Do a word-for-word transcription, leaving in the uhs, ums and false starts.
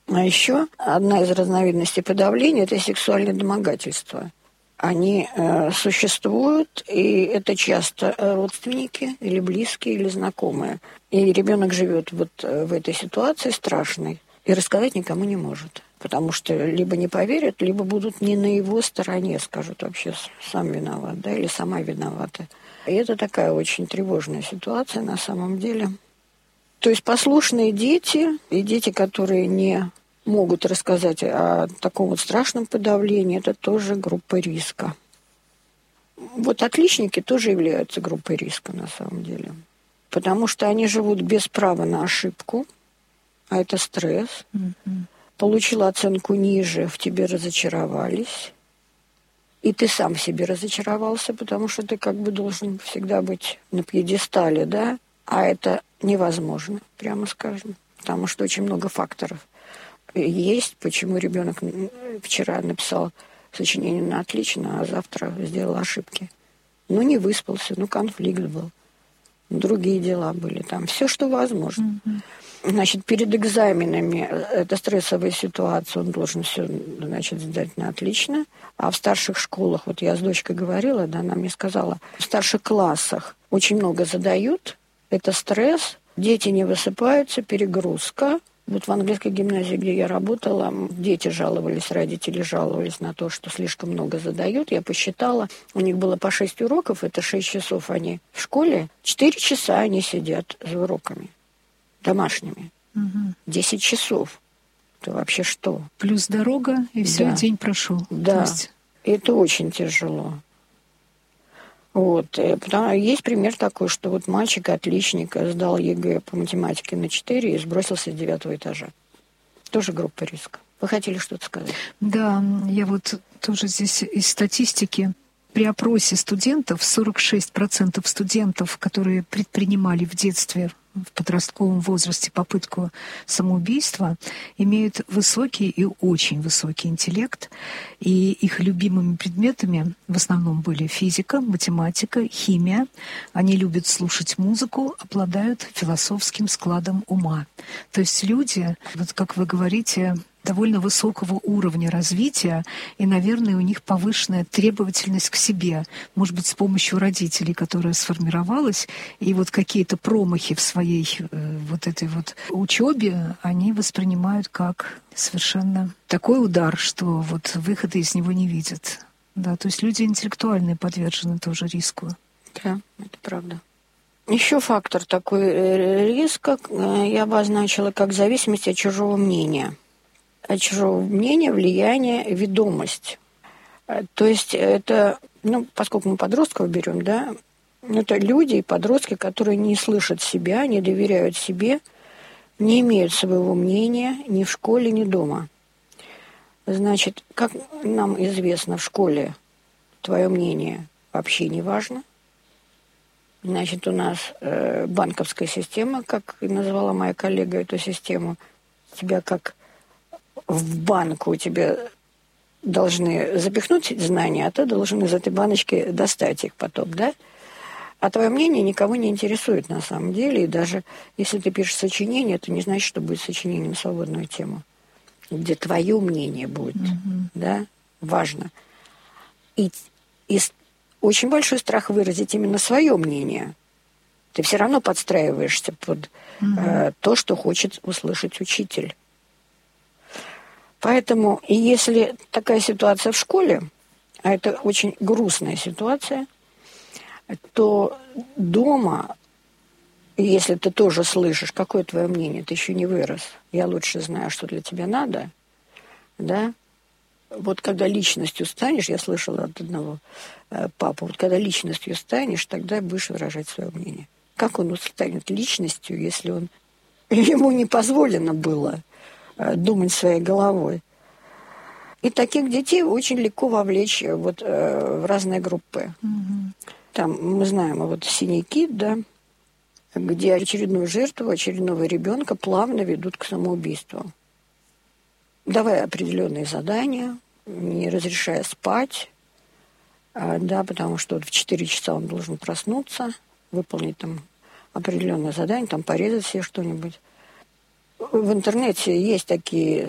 А еще одна из разновидностей подавления – это сексуальное домогательство. Они э, существуют, и это часто родственники или близкие, или знакомые. И ребенок живет вот в этой ситуации страшной и рассказать никому не может. Потому что либо не поверят, либо будут не на его стороне, скажут вообще сам виноват, да, или сама виновата. И это такая очень тревожная ситуация на самом деле. То есть послушные дети и дети, которые не могут рассказать о таком вот страшном подавлении, это тоже группа риска. Вот отличники тоже являются группой риска на самом деле. Потому что они живут без права на ошибку, а это стресс. Mm-hmm. Получила оценку ниже, в тебе разочаровались. И ты сам в себе разочаровался, потому что ты как бы должен всегда быть на пьедестале, да? А это невозможно, прямо скажем. Потому что очень много факторов есть, почему ребенок вчера написал сочинение на отлично, а завтра сделал ошибки. Ну, не выспался, ну, конфликт был. Другие дела были там. Все, что возможно. Mm-hmm. Значит, перед экзаменами это стрессовая ситуация, он должен все, значит, сдать на отлично. А в старших школах, вот я с дочкой говорила, да, она мне сказала, в старших классах очень много задают, это стресс, дети не высыпаются, перегрузка. Вот в английской гимназии, где я работала, дети жаловались, родители жаловались на то, что слишком много задают. Я посчитала, у них было по шесть уроков, это шесть часов они в школе, четыре часа они сидят за уроками домашними. Угу. десять часов. Это вообще что? Плюс дорога, и все, да. День прошел. Да, есть... это очень тяжело. Вот. Потому, есть пример такой, что вот мальчик-отличник сдал ЕГЭ по математике на четыре и сбросился с девятого этажа. Тоже группа риска. Вы хотели что-то сказать? Да, я вот тоже здесь из статистики. При опросе студентов сорок шесть процентов студентов, которые предпринимали в детстве, в подростковом возрасте попытку самоубийства, имеют высокий и очень высокий интеллект. И их любимыми предметами в основном были физика, математика, химия. Они любят слушать музыку, обладают философским складом ума. То есть люди, вот как вы говорите, довольно высокого уровня развития, и, наверное, у них повышенная требовательность к себе, может быть, с помощью родителей, которая сформировалась, и вот какие-то промахи в своей э, вот этой вот учебе они воспринимают как совершенно такой удар, что вот выхода из него не видят. Да, то есть люди интеллектуальные подвержены тоже риску. Да, это правда. Еще фактор такой риска я обозначила как зависимость от чужого мнения. От чужого мнения, влияния, ведомость. То есть это, ну, поскольку мы подростков берем, да, это люди и подростки, которые не слышат себя, не доверяют себе, не имеют своего мнения ни в школе, ни дома. Значит, как нам известно, в школе твое мнение вообще не важно. Значит, у нас э, банковская система, как назвала моя коллега эту систему, тебя как в банку у тебя должны запихнуть знания, а ты должен из этой баночки достать их потом, да? А твое мнение никого не интересует на самом деле. И даже если ты пишешь сочинение, это не значит, что будет сочинение на свободную тему, где твое мнение будет, mm-hmm. да, важно. И, и очень большой страх выразить именно свое мнение. Ты все равно подстраиваешься под mm-hmm. э, то, что хочет услышать учитель. Поэтому, и если такая ситуация в школе, а это очень грустная ситуация, то дома, если ты тоже слышишь, какое твое мнение, ты еще не вырос, я лучше знаю, что для тебя надо, да, вот когда личностью станешь, я слышала от одного э, папы, вот когда личностью станешь, тогда будешь выражать свое мнение. Как он станет личностью, если он, ему не позволено было думать своей головой. И таких детей очень легко вовлечь вот, э, в разные группы. Mm-hmm. Там мы знаем, вот «Синий кит», да, где очередную жертву, очередного ребенка плавно ведут к самоубийству. Давая определенные задания, не разрешая спать, э, да, потому что вот в четыре часа он должен проснуться, выполнить там определенное задание, там порезать себе что-нибудь. В интернете есть такие